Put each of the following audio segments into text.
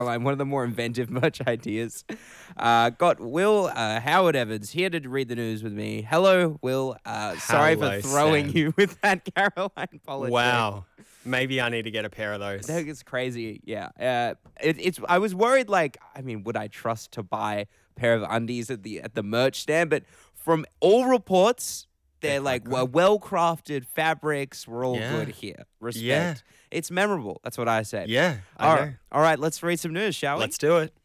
Caroline, one of the more inventive merch ideas. Got Will Howard Evans here to read the news with me. Hello, Will. Sorry for Hello, throwing Sam. you with that Caroline Pollock. Wow. Maybe I need to get a pair of those. That is crazy. Yeah. It's. I was worried. Like, I mean, would I trust to buy a pair of undies at the merch stand? But from all reports, they're like well crafted fabrics. We're all good here. Respect. Yeah. It's memorable. That's what I said. Yeah, All I right. know. All right. Let's read some news, shall we? Let's do it.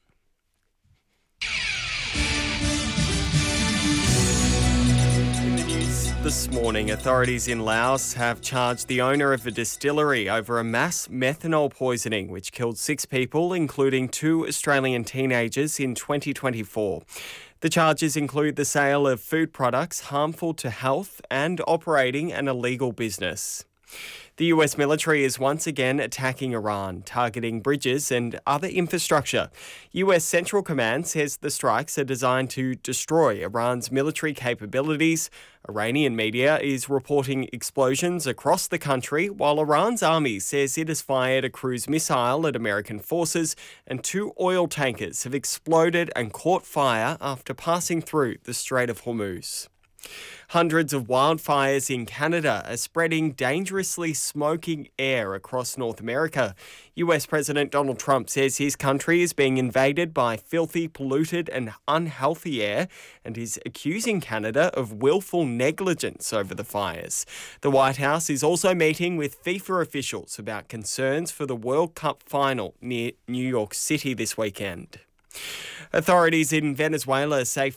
In the news this morning, authorities in Laos have charged the owner of a distillery over a mass methanol poisoning which killed 6 people, including 2 Australian teenagers in 2024. The charges include the sale of food products harmful to health and operating an illegal business. The US military is once again attacking Iran, targeting bridges and other infrastructure. US Central Command says the strikes are designed to destroy Iran's military capabilities. Iranian media is reporting explosions across the country, while Iran's army says it has fired a cruise missile at American forces, and 2 oil tankers have exploded and caught fire after passing through the Strait of Hormuz. Hundreds of wildfires in Canada are spreading dangerously smoking air across North America. US President Donald Trump says his country is being invaded by filthy, polluted and unhealthy air and is accusing Canada of willful negligence over the fires. The White House is also meeting with FIFA officials about concerns for the World Cup final near New York City this weekend. Authorities in Venezuela say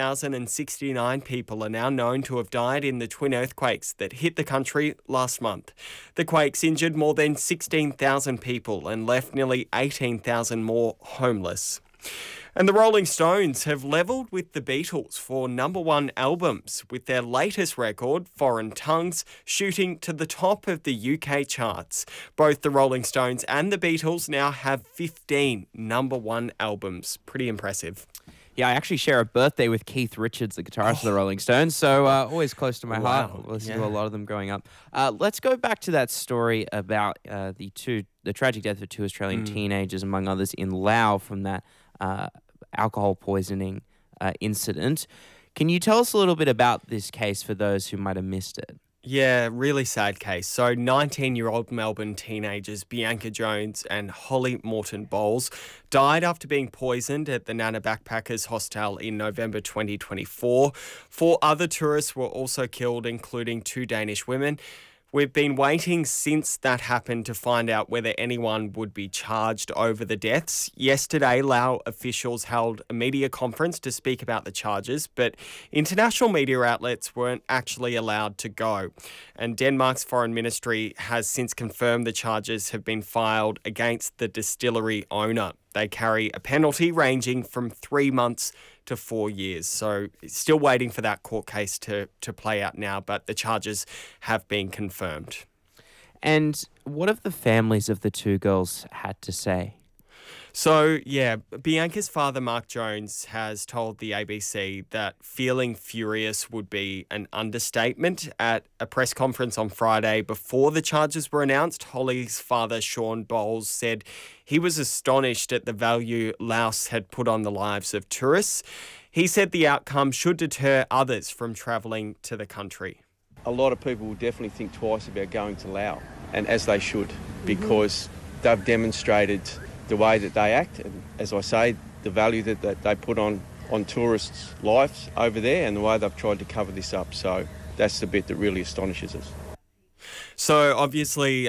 5,069 people are now known to have died in the twin earthquakes that hit the country last month. The quakes injured more than 16,000 people and left nearly 18,000 more homeless. And the Rolling Stones have levelled with the Beatles for #1 albums, with their latest record, Foreign Tongues, shooting to the top of the UK charts. Both the Rolling Stones and the Beatles now have 15 #1 albums. Pretty impressive. Yeah, I actually share a birthday with Keith Richards, the guitarist of the Rolling Stones, so always close to my heart. Wow. I listened to a lot of them growing up. Let's go back to that story about the tragic death of 2 Australian teenagers, among others, in Laos from that alcohol poisoning incident. Can you tell us a little bit about this case for those who might have missed it? Yeah, really sad case. So 19-year-old Melbourne teenagers Bianca Jones and Holly Morton Bowles died after being poisoned at the Nana Backpackers Hostel in November 2024. 4 other tourists were also killed, including 2 Danish women. We've been waiting since that happened to find out whether anyone would be charged over the deaths. Yesterday, Lao officials held a media conference to speak about the charges, but international media outlets weren't actually allowed to go. And Denmark's foreign ministry has since confirmed the charges have been filed against the distillery owner. They carry a penalty ranging from 3 months to 4 years. So still waiting for that court case to play out now, but the charges have been confirmed. And what have the families of the 2 girls had to say? So, yeah, Bianca's father, Mark Jones, has told the ABC that feeling furious would be an understatement. At a press conference on Friday before the charges were announced, Holly's father, Sean Bowles, said he was astonished at the value Laos had put on the lives of tourists. He said the outcome should deter others from travelling to the country. A lot of people will definitely think twice about going to Laos, and as they should, because they've demonstrated the way that they act, and as I say, the value that they put on tourists' lives over there, and the way they've tried to cover this up. So that's the bit that really astonishes us. So obviously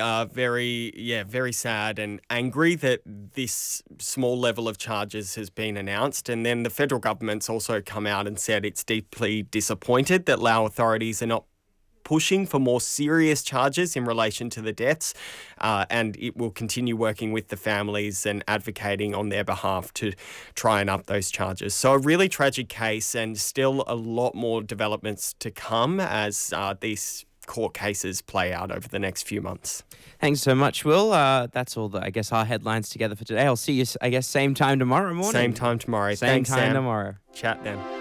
very sad and angry that this small level of charges has been announced. And then the federal government's also come out and said it's deeply disappointed that Lao authorities are not pushing for more serious charges in relation to the deaths, and it will continue working with the families and advocating on their behalf to try and up those charges. So a really tragic case, and still a lot more developments to come as these court cases play out over the next few months. Thanks so much, Will. That's all our headlines together for today. I'll see you, same time tomorrow morning. Same time tomorrow. Thanks, Sam. Tomorrow. Chat then.